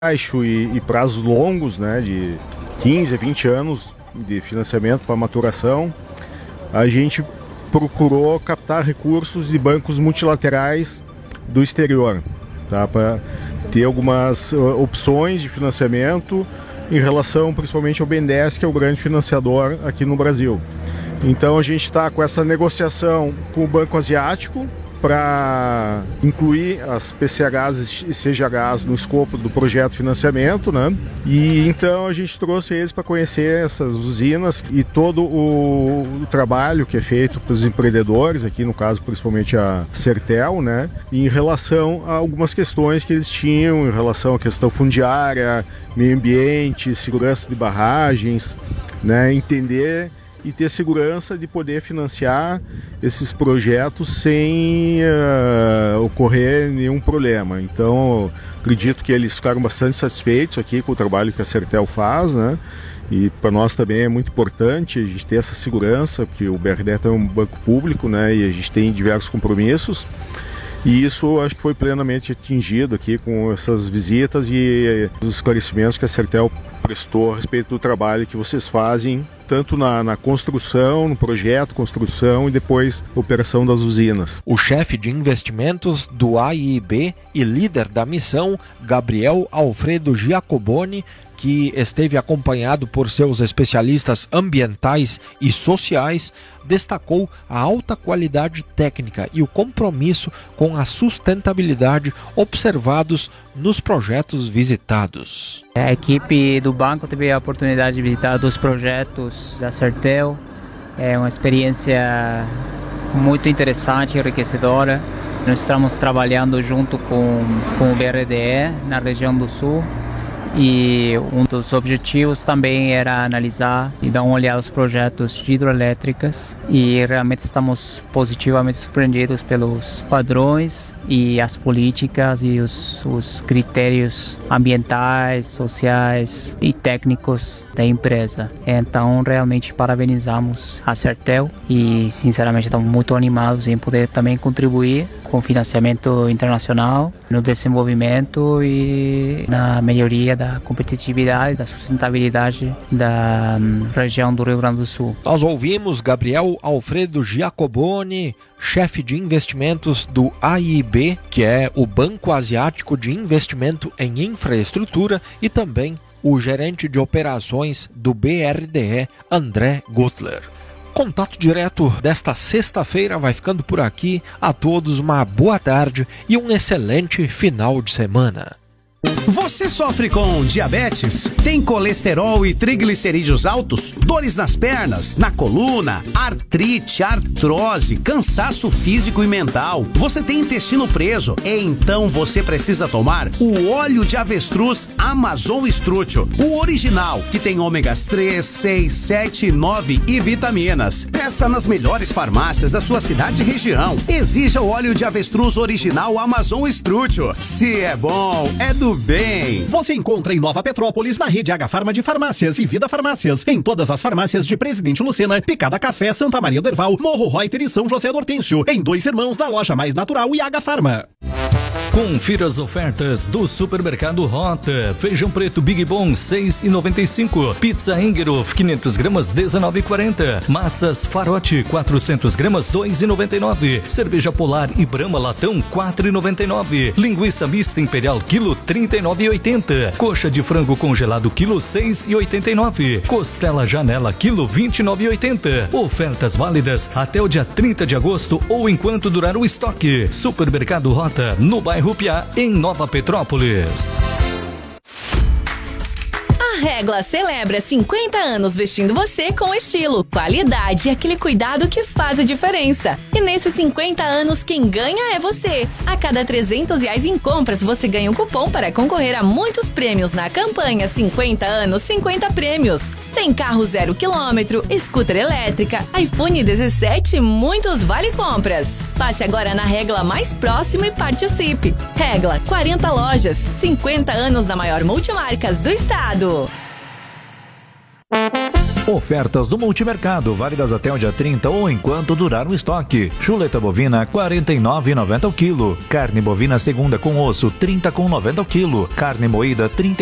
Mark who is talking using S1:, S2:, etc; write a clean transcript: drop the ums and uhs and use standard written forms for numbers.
S1: baixo e prazos longos, né, de 15 a 20 anos de financiamento para maturação, a gente procurou captar recursos de bancos multilaterais do exterior, tá, para ter algumas opções de financiamento em relação principalmente ao BNDES, que é o grande financiador aqui no Brasil. Então a gente está com essa negociação com o Banco Asiático para incluir as PCHs e CGHs no escopo do projeto de financiamento, né? E então a gente trouxe eles para conhecer essas usinas e todo o trabalho que é feito pelos empreendedores, aqui no caso principalmente a Sertel, né? Em relação a algumas questões que eles tinham, em relação à questão fundiária, meio ambiente, segurança de barragens, né? Entender e ter segurança de poder financiar esses projetos sem ocorrer nenhum problema. Então, acredito que eles ficaram bastante satisfeitos aqui com o trabalho que a Sertel faz, né? E para nós também é muito importante a gente ter essa segurança, porque o BRDE é um banco público, né? E a gente tem diversos compromissos. E isso acho que foi plenamente atingido aqui com essas visitas e os esclarecimentos que a Sertel prestou a respeito do trabalho que vocês fazem, tanto na construção, no projeto, construção e depois operação das usinas.
S2: O chefe de investimentos do AIIB e líder da missão, Gabriel Alfredo Giacoboni, que esteve acompanhado por seus especialistas ambientais e sociais, destacou a alta qualidade técnica e o compromisso com a sustentabilidade observados nos projetos visitados.
S3: A equipe do banco teve a oportunidade de visitar 2 projetos da Sertel. É uma experiência muito interessante e enriquecedora. Nós estamos trabalhando junto com o BRDE na região do Sul. E um dos objetivos também era analisar e dar uma olhada aos projetos de hidrelétricas, e realmente estamos positivamente surpreendidos pelos padrões e as políticas e os critérios ambientais, sociais e técnicos da empresa. Então realmente parabenizamos a Sertel e sinceramente estamos muito animados em poder também contribuir com financiamento internacional no desenvolvimento e na melhoria da competitividade, da sustentabilidade da região do Rio Grande do Sul.
S2: Nós ouvimos Gabriel Alfredo Giacoboni, chefe de investimentos do AIIB, que é o Banco Asiático de Investimento em Infraestrutura, e também o gerente de operações do BRDE, André Gutler. Contato Direto desta sexta-feira vai ficando por aqui. A todos uma boa tarde e um excelente final de semana.
S4: Você sofre com diabetes? Tem colesterol e triglicerídeos altos? Dores nas pernas, na coluna, artrite, artrose, cansaço físico e mental? Você tem intestino preso? Então você precisa tomar o óleo de avestruz Amazon Estrútil, o original, que tem ômegas 3, 6, 7, 9 e vitaminas. Peça nas melhores farmácias da sua cidade e região. Exija o óleo de avestruz original Amazon Estrútil. Se é bom, é do bem. Você encontra em Nova Petrópolis, na rede H-Farma de farmácias e Vida Farmácias, em todas as farmácias de Presidente Lucena, Picada Café, Santa Maria do Herval, Morro Reuter e São José do Hortêncio, em Dois Irmãos, na Loja Mais Natural e H-Farma.
S5: Confira as ofertas do Supermercado Rota. Feijão preto Big Bom 6,95. Pizza Engerhoff 500 gramas 19,40. Massas Farote 400 gramas 2,99. Cerveja Polar e Brahma Latão 4,99. Linguiça mista Imperial quilo 39,80. Coxa de frango congelado quilo 6,89. Costela Janela quilo 29,80. Ofertas válidas até o dia 30 de agosto ou enquanto durar o estoque. Supermercado Rota, no bairro Piá, em Nova Petrópolis.
S6: A Regla celebra 50 anos vestindo você com estilo, qualidade e aquele cuidado que faz a diferença. E nesses 50 anos, quem ganha é você. A cada R$300 em compras, você ganha um cupom para concorrer a muitos prêmios na campanha 50 anos, 50 prêmios. Tem carro 0 km, scooter elétrica, iPhone 17 e muitos vale-compras. Passe agora na Regla mais próximo e participe. Regla, 40 lojas, 50 anos da maior multimarcas do estado.
S7: Ofertas do Multimercado, válidas até o dia 30 ou enquanto durar o estoque. Chuleta bovina, R$ 49,90 o quilo. Carne bovina segunda com osso, R$ 30,90 o quilo. Carne moída, R$